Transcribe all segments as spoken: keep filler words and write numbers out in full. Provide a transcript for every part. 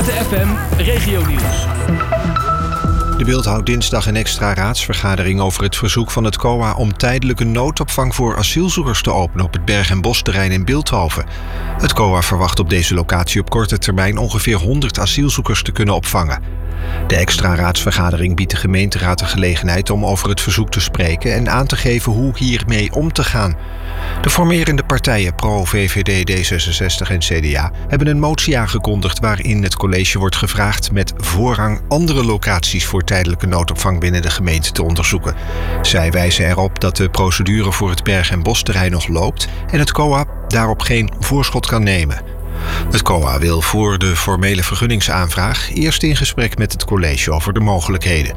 Z F M Regionieuws. De Bilt houdt dinsdag een extra raadsvergadering over het verzoek van het C O A om tijdelijke noodopvang voor asielzoekers te openen op het Berg- en Bosterrein in Bilthoven. Het C O A verwacht op deze locatie op korte termijn ongeveer honderd asielzoekers te kunnen opvangen. De extra raadsvergadering biedt de gemeenteraad de gelegenheid om over het verzoek te spreken en aan te geven hoe hiermee om te gaan. De formerende partijen Pro, V V D, D zesenzestig en C D A hebben een motie aangekondigd waarin het college wordt gevraagd met voorrang andere locaties voor tijdelijke noodopvang binnen de gemeente te onderzoeken. Zij wijzen erop dat de procedure voor het Berg- en Bosterrein nog loopt en het C O A daarop geen voorschot kan nemen. Het C O A wil voor de formele vergunningsaanvraag eerst in gesprek met het college over de mogelijkheden.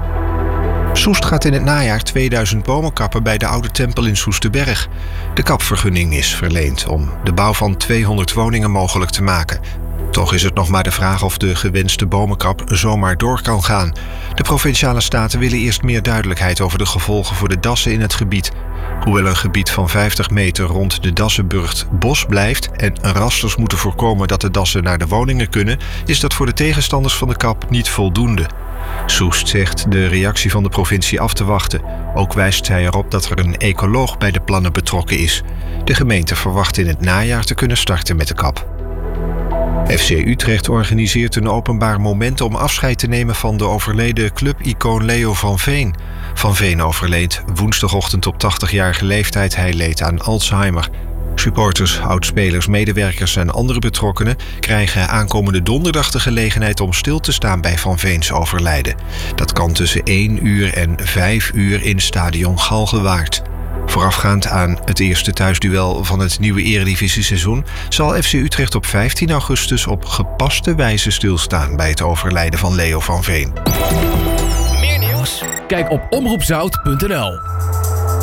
Soest gaat in het najaar tweeduizend bomen kappen bij de Oude Tempel in Soesterberg. De kapvergunning is verleend om de bouw van tweehonderd woningen mogelijk te maken. Toch is het nog maar de vraag of de gewenste bomenkap zomaar door kan gaan. De Provinciale Staten willen eerst meer duidelijkheid over de gevolgen voor de dassen in het gebied. Hoewel een gebied van vijftig meter rond de Dassenburgt bos blijft en rasters moeten voorkomen dat de dassen naar de woningen kunnen, is dat voor de tegenstanders van de kap niet voldoende. Soest zegt de reactie van de provincie af te wachten. Ook wijst zij erop dat er een ecoloog bij de plannen betrokken is. De gemeente verwacht in het najaar te kunnen starten met de kap. F C Utrecht organiseert een openbaar moment om afscheid te nemen van de overleden clubicoon Leo van Veen. Van Veen overleed woensdagochtend op tachtigjarige leeftijd. Hij leed aan Alzheimer. Supporters, oudspelers, medewerkers en andere betrokkenen krijgen aankomende donderdag de gelegenheid om stil te staan bij Van Veens overlijden. Dat kan tussen één uur en vijf uur in stadion Galgenwaard. Voorafgaand aan het eerste thuisduel van het nieuwe Eredivisie-seizoen zal F C Utrecht op vijftien augustus op gepaste wijze stilstaan bij het overlijden van Leo van Veen. Meer nieuws? Kijk op omroep zout punt n l.